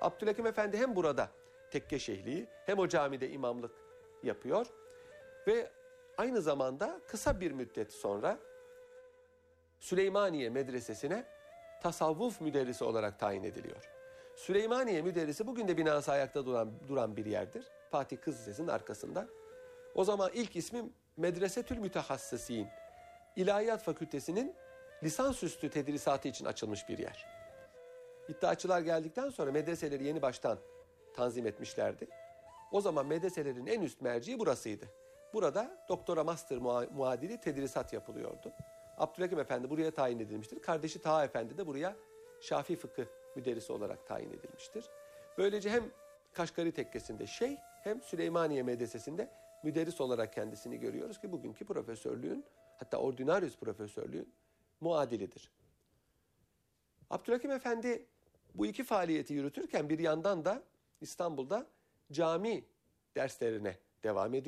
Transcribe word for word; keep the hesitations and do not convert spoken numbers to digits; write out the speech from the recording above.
Abdülhakim Efendi hem burada tekke şeyhliği hem o camide imamlık yapıyor ve aynı zamanda kısa bir müddet sonra Süleymaniye Medresesi'ne tasavvuf müderrisi olarak tayin ediliyor. Süleymaniye müderrisi bugün de binası ayakta duran, duran bir yerdir. Fatih Kız Lisesi'nin arkasında. O zaman ilk ismi Medresetül Mütehassısîn. İlahiyat Fakültesi'nin lisansüstü tedrisatı için açılmış bir yer. İddiaçılar geldikten sonra medreseleri yeni baştan tanzim etmişlerdi. O zaman medreselerin en üst merciği burasıydı. Burada doktora master muadili tedrisat yapılıyordu. Abdülhakim Efendi buraya tayin edilmiştir. Kardeşi Taha Efendi de buraya Şafii fıkıh müderrisi olarak tayin edilmiştir. Böylece hem Kaşgari Tekkesi'nde şeyh hem Süleymaniye Medresesi'nde müderris olarak kendisini görüyoruz ki bugünkü profesörlüğün, hatta ordinarius profesörlüğün muadilidir. Abdülhakim Efendi bu iki faaliyeti yürütürken bir yandan da İstanbul'da cami derslerine devam ediyor.